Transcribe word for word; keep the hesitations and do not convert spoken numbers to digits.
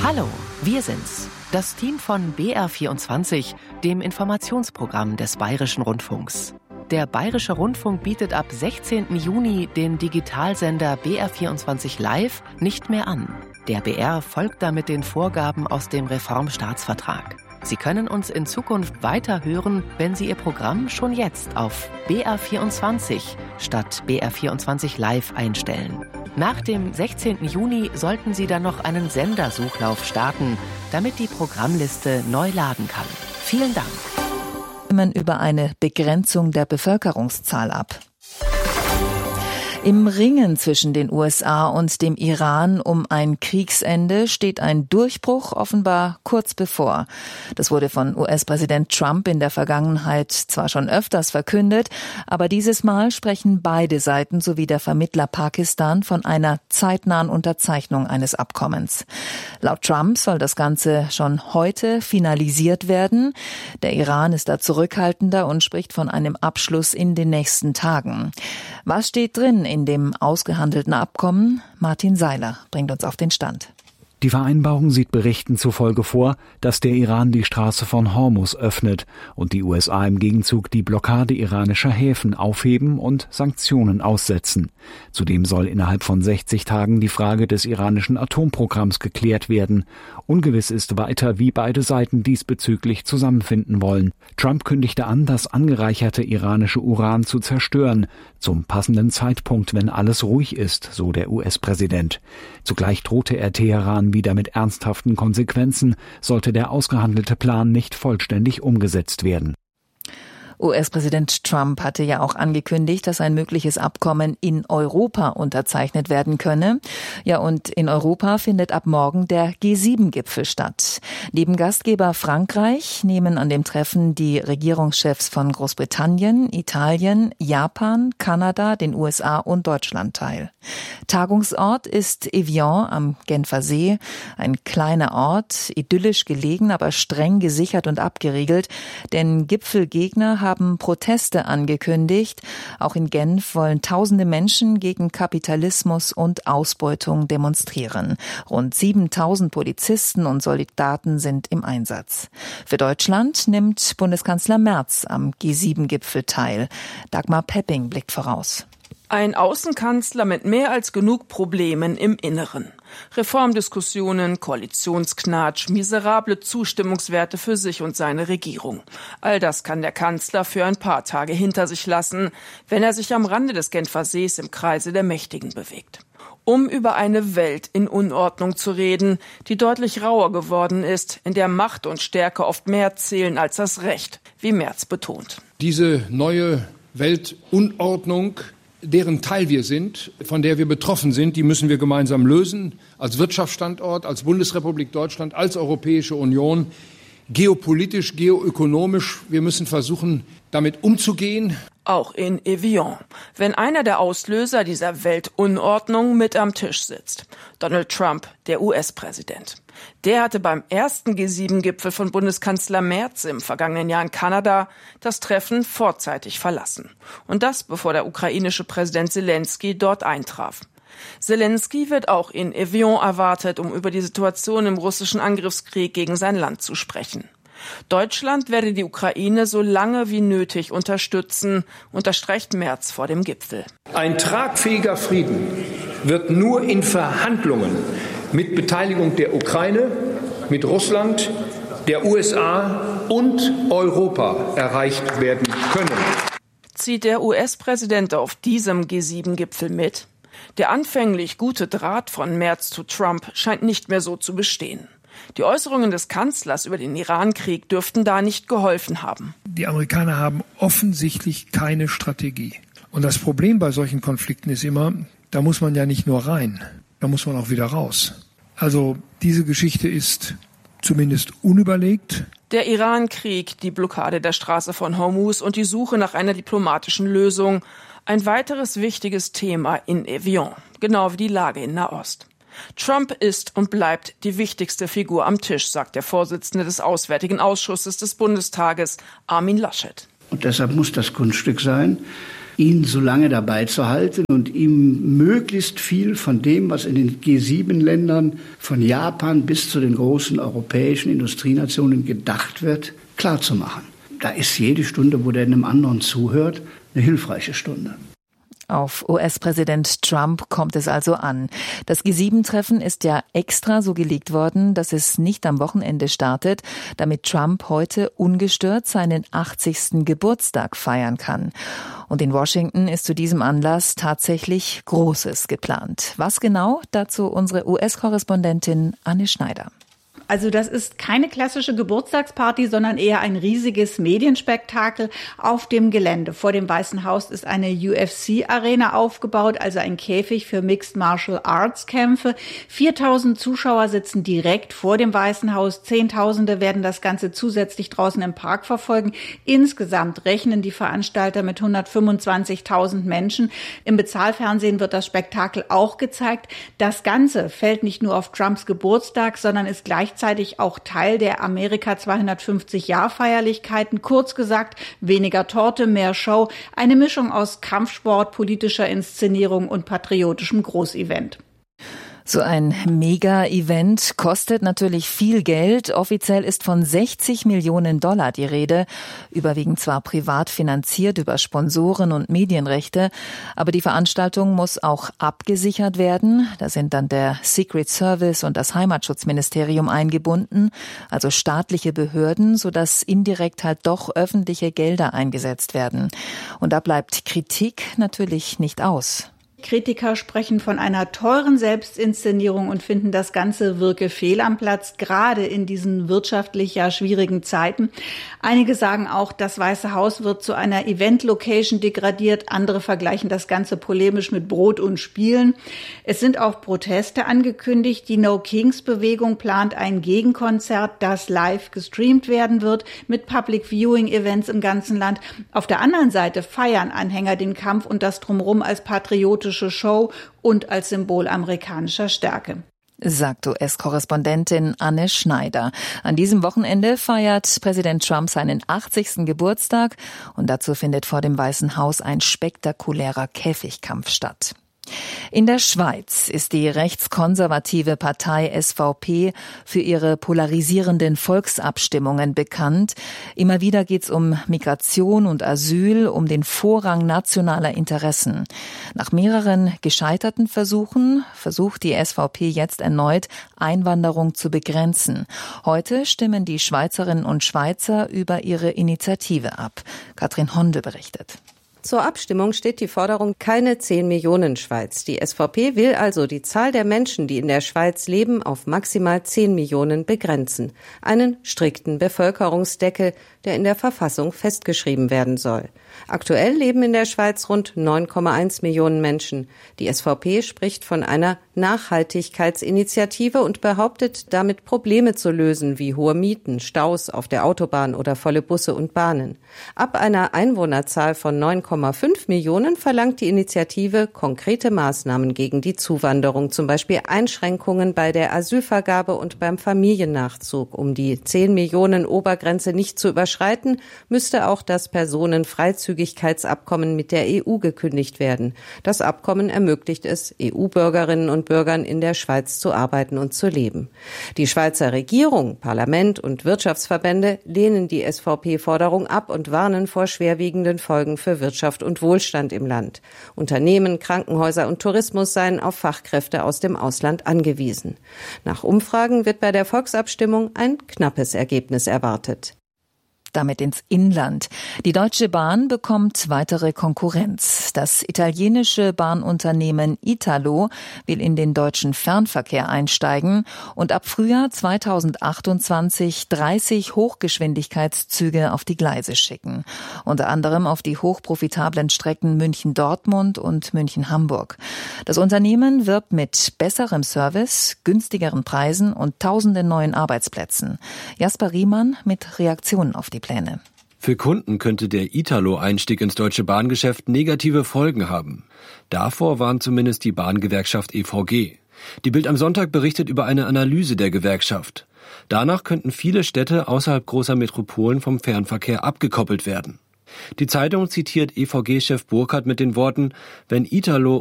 Hallo, wir sind's, das Team von B R vierundzwanzig, dem Informationsprogramm des Bayerischen Rundfunks. Der Bayerische Rundfunk bietet ab sechzehnten Juni den Digitalsender B R vierundzwanzig Live nicht mehr an. Der B R folgt damit den Vorgaben aus dem Reformstaatsvertrag. Sie können uns in Zukunft weiter hören, wenn Sie Ihr Programm schon jetzt auf B R vierundzwanzig statt B R vierundzwanzig Live einstellen. Nach dem sechzehnten Juni sollten Sie dann noch einen Sendersuchlauf starten, damit die Programmliste neu laden kann. Vielen Dank. Über eine Begrenzung der Bevölkerungszahl ab. Im Ringen zwischen den U S A und dem Iran um ein Kriegsende steht ein Durchbruch offenbar kurz bevor. Das wurde von U S-Präsident Trump in der Vergangenheit zwar schon öfters verkündet, aber dieses Mal sprechen beide Seiten sowie der Vermittler Pakistan von einer zeitnahen Unterzeichnung eines Abkommens. Laut Trump soll das Ganze schon heute finalisiert werden. Der Iran ist da zurückhaltender und spricht von einem Abschluss in den nächsten Tagen. Was steht drin in dem ausgehandelten Abkommen? Martin Seiler bringt uns auf den Stand. Die Vereinbarung sieht Berichten zufolge vor, dass der Iran die Straße von Hormuz öffnet und die U S A im Gegenzug die Blockade iranischer Häfen aufheben und Sanktionen aussetzen. Zudem soll innerhalb von sechzig Tagen die Frage des iranischen Atomprogramms geklärt werden. Ungewiss ist weiter, wie beide Seiten diesbezüglich zusammenfinden wollen. Trump kündigte an, das angereicherte iranische Uran zu zerstören, zum passenden Zeitpunkt, wenn alles ruhig ist, so der U S-Präsident. Zugleich drohte er Teheran wieder mit ernsthaften Konsequenzen, sollte der ausgehandelte Plan nicht vollständig umgesetzt werden. U S-Präsident Trump hatte ja auch angekündigt, dass ein mögliches Abkommen in Europa unterzeichnet werden könne. Ja, und in Europa findet ab morgen der G sieben Gipfel statt. Neben Gastgeber Frankreich nehmen an dem Treffen die Regierungschefs von Großbritannien, Italien, Japan, Kanada, den U S A und Deutschland teil. Tagungsort ist Evian am Genfer See, ein kleiner Ort, idyllisch gelegen, aber streng gesichert und abgeriegelt, denn Gipfelgegner haben haben Proteste angekündigt. Auch in Genf wollen tausende Menschen gegen Kapitalismus und Ausbeutung demonstrieren. Rund siebentausend Polizisten und Soldaten sind im Einsatz. Für Deutschland nimmt Bundeskanzler Merz am G sieben Gipfel teil. Dagmar Pepping blickt voraus. Ein Außenkanzler mit mehr als genug Problemen im Inneren. Reformdiskussionen, Koalitionsknatsch, miserable Zustimmungswerte für sich und seine Regierung. All das kann der Kanzler für ein paar Tage hinter sich lassen, wenn er sich am Rande des Genfer Sees im Kreise der Mächtigen bewegt. Um über eine Welt in Unordnung zu reden, die deutlich rauer geworden ist, in der Macht und Stärke oft mehr zählen als das Recht, wie Merz betont. Diese neue Weltunordnung, deren Teil wir sind, von der wir betroffen sind, die müssen wir gemeinsam lösen, als Wirtschaftsstandort, als Bundesrepublik Deutschland, als Europäische Union, geopolitisch, geoökonomisch. Wir müssen versuchen, damit umzugehen. Auch in Evian, wenn einer der Auslöser dieser Weltunordnung mit am Tisch sitzt. Donald Trump, der U S-Präsident. Der hatte beim ersten G sieben Gipfel von Bundeskanzler Merz im vergangenen Jahr in Kanada das Treffen vorzeitig verlassen. Und das, bevor der ukrainische Präsident Zelensky dort eintraf. Zelensky wird auch in Evian erwartet, um über die Situation im russischen Angriffskrieg gegen sein Land zu sprechen. Deutschland werde die Ukraine so lange wie nötig unterstützen, unterstreicht Merz vor dem Gipfel. Ein tragfähiger Frieden wird nur in Verhandlungen mit Beteiligung der Ukraine, mit Russland, der U S A und Europa erreicht werden können. Zieht der U S-Präsident auf diesem G sieben Gipfel mit? Der anfänglich gute Draht von Merz zu Trump scheint nicht mehr so zu bestehen. Die Äußerungen des Kanzlers über den Iran-Krieg dürften da nicht geholfen haben. Die Amerikaner haben offensichtlich keine Strategie. Und das Problem bei solchen Konflikten ist immer, da muss man ja nicht nur rein, da muss man auch wieder raus. Also diese Geschichte ist zumindest unüberlegt. Der Iran-Krieg, die Blockade der Straße von Hormuz und die Suche nach einer diplomatischen Lösung. Ein weiteres wichtiges Thema in Evian, genau wie die Lage in Nahost. Trump ist und bleibt die wichtigste Figur am Tisch, sagt der Vorsitzende des Auswärtigen Ausschusses des Bundestages, Armin Laschet. Und deshalb muss das Kunststück sein, ihn so lange dabei zu halten und ihm möglichst viel von dem, was in den G sieben Ländern von Japan bis zu den großen europäischen Industrienationen gedacht wird, klarzumachen. Da ist jede Stunde, wo der einem anderen zuhört, eine hilfreiche Stunde. Auf U S-Präsident Trump kommt es also an. Das G sieben Treffen ist ja extra so gelegt worden, dass es nicht am Wochenende startet, damit Trump heute ungestört seinen achtzigsten Geburtstag feiern kann. Und in Washington ist zu diesem Anlass tatsächlich Großes geplant. Was genau? Dazu unsere U S-Korrespondentin Anne Schneider. Also das ist keine klassische Geburtstagsparty, sondern eher ein riesiges Medienspektakel auf dem Gelände. Vor dem Weißen Haus ist eine U F C-Arena aufgebaut, also ein Käfig für Mixed Martial Arts Kämpfe. viertausend Zuschauer sitzen direkt vor dem Weißen Haus. Zehntausende werden das Ganze zusätzlich draußen im Park verfolgen. Insgesamt rechnen die Veranstalter mit hundertfünfundzwanzigtausend Menschen. Im Bezahlfernsehen wird das Spektakel auch gezeigt. Das Ganze fällt nicht nur auf Trumps Geburtstag, sondern ist gleichzeitig auch Teil der Amerika zweihundertfünfzig-Jahr-Feierlichkeiten. Kurz gesagt, weniger Torte, mehr Show. Eine Mischung aus Kampfsport, politischer Inszenierung und patriotischem Großevent. So ein Mega-Event kostet natürlich viel Geld. Offiziell ist von sechzig Millionen Dollar die Rede. Überwiegend zwar privat finanziert über Sponsoren und Medienrechte, aber die Veranstaltung muss auch abgesichert werden. Da sind dann der Secret Service und das Heimatschutzministerium eingebunden, also staatliche Behörden, sodass indirekt halt doch öffentliche Gelder eingesetzt werden. Und da bleibt Kritik natürlich nicht aus. Kritiker sprechen von einer teuren Selbstinszenierung und finden, das Ganze wirke fehl am Platz, gerade in diesen wirtschaftlich ja schwierigen Zeiten. Einige sagen auch, das Weiße Haus wird zu einer Event-Location degradiert. Andere vergleichen das Ganze polemisch mit Brot und Spielen. Es sind auch Proteste angekündigt. Die No-Kings-Bewegung plant ein Gegenkonzert, das live gestreamt werden wird, mit Public-Viewing-Events im ganzen Land. Auf der anderen Seite feiern Anhänger den Kampf und das Drumherum als patriotische Show und als Symbol amerikanischer Stärke. Sagt U S-Korrespondentin Anne Schneider. An diesem Wochenende feiert Präsident Trump seinen achtzigsten Geburtstag und dazu findet vor dem Weißen Haus ein spektakulärer Käfigkampf statt. In der Schweiz ist die rechtskonservative Partei S V P für ihre polarisierenden Volksabstimmungen bekannt. Immer wieder geht es um Migration und Asyl, um den Vorrang nationaler Interessen. Nach mehreren gescheiterten Versuchen versucht die S V P jetzt erneut, Einwanderung zu begrenzen. Heute stimmen die Schweizerinnen und Schweizer über ihre Initiative ab. Katrin Honde berichtet. Zur Abstimmung steht die Forderung keine zehn Millionen Schweiz. Die S V P will also die Zahl der Menschen, die in der Schweiz leben, auf maximal zehn Millionen begrenzen. Einen strikten Bevölkerungsdeckel, der in der Verfassung festgeschrieben werden soll. Aktuell leben in der Schweiz rund neun Komma eins Millionen Menschen. Die S V P spricht von einer Nachhaltigkeitsinitiative und behauptet, damit Probleme zu lösen, wie hohe Mieten, Staus auf der Autobahn oder volle Busse und Bahnen. Ab einer Einwohnerzahl von neun Komma fünf Millionen verlangt die Initiative konkrete Maßnahmen gegen die Zuwanderung, zum Beispiel Einschränkungen bei der Asylvergabe und beim Familiennachzug. Um die zehn Millionen Obergrenze nicht zu überschreiten, müsste auch das Personenfreizügigkeitsabkommen mit der E U gekündigt werden. Das Abkommen ermöglicht es, E U-Bürgerinnen und Bürgern in der Schweiz zu arbeiten und zu leben. Die Schweizer Regierung, Parlament und Wirtschaftsverbände lehnen die S V P-Forderung ab und warnen vor schwerwiegenden Folgen für Wirtschaft und Wohlstand im Land. Unternehmen, Krankenhäuser und Tourismus seien auf Fachkräfte aus dem Ausland angewiesen. Nach Umfragen wird bei der Volksabstimmung ein knappes Ergebnis erwartet. Damit ins Inland. Die Deutsche Bahn bekommt weitere Konkurrenz. Das italienische Bahnunternehmen Italo will in den deutschen Fernverkehr einsteigen und ab Frühjahr zweitausendachtundzwanzig dreißig Hochgeschwindigkeitszüge auf die Gleise schicken. Unter anderem auf die hochprofitablen Strecken München-Dortmund und München-Hamburg. Das Unternehmen wirbt mit besserem Service, günstigeren Preisen und tausenden neuen Arbeitsplätzen. Jasper Riemann mit Reaktionen auf die Pläne. Für Kunden könnte der Italo-Einstieg ins deutsche Bahngeschäft negative Folgen haben. Davor warnt zumindest die Bahngewerkschaft E V G. Die Bild am Sonntag berichtet über eine Analyse der Gewerkschaft. Danach könnten viele Städte außerhalb großer Metropolen vom Fernverkehr abgekoppelt werden. Die Zeitung zitiert E V G-Chef Burkhardt mit den Worten: Wenn Italo